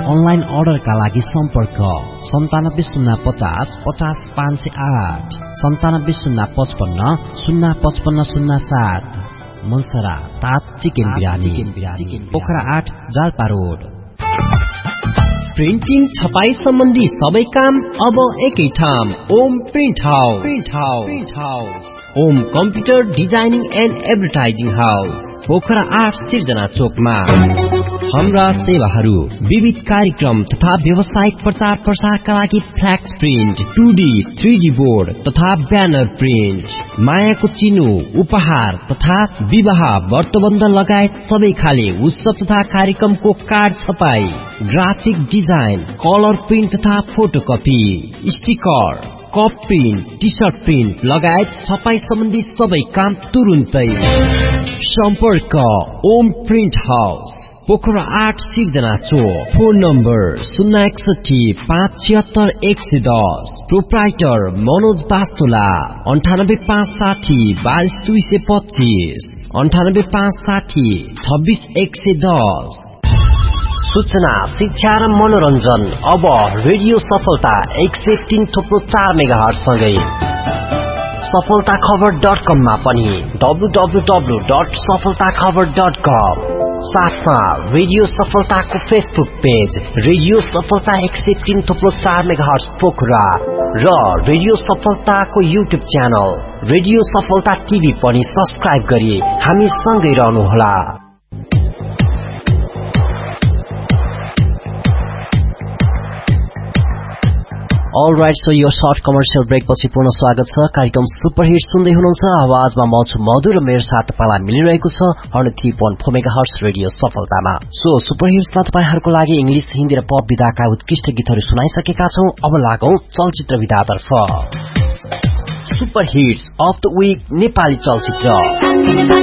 Online अर्डरका लागि सम्पर्क 970550 50508 9705505507 मनसरा तात chicken biryani Pokhara 8 Jalpa road. Printing छपाई सम्बन्धी सबै काम अब एकै ठाउँ Om print house Om computer designing and advertising house Pokhara 8 सिर्जना चोकमा। हाम्रा सेवाहरू विविध कार्यक्रम तथा व्यावसायिक प्रचार प्रसारका लागि फ्ल्याक्स प्रिन्ट 2D 3D बोर्ड तथा ब्यानर प्रिन्ट, मायाको चिनो, उपहार तथा विवाह व्रतबन्ध लगायत सबै खाले उत्सव तथा कार्यक्रमको कार्ड छपाई, ग्राफिक डिजाइन, कलर प्रिन्ट तथा photocopy, sticker, cup print, T short print लगायत छपाई सम्बन्धी सबै काम तुरुन्तै। सम्पर्क ओम प्रिन्ट हाउस पोखरा 8 सिर्जना चोक। Phone number 061576110। Proprietor Manoj Bastola 98560 22225 98560 26110। सूचना, शिक्षा र मनोरञ्जन अब रेडियो सफलता 103.4 मेगाहर्ज सँगै सफलताखबर.com मा पनि www.सफलताखबर.com। साथमा रेडियो सफलताको फेसबुक पेज रेडियो सफलता 103.4 मेगाहर्ज पोखरा र रेडियो सफलताको युट्युब च्यानल रेडियो सफलता टिभी पनि सब्स्क्राइब गरी हामी सँगै रहनुहोला। Alright, so यो शॉर्ट कमर्शियल ब्रेक पछि पुनः स्वागत छ। कार्यक्रम सुपर हिट सुन्दै हुनुहुन्छ। आवाजमा म छु मधुर र मेरो साथ तपाईलाई मिलिरहेको छ 103.4 मेगाहर्ज रेडियो सफलतामा। सो सुपर हिट्समा तपाईहरुको लागि इंग्लिश, हिन्दी र पप विधाका उत्कृष्ट गीतहरू सुनाइसकेका छौं। अब लागौं चलचित्र विधातर्फ। Super hits of the week Nepali चलचित्र।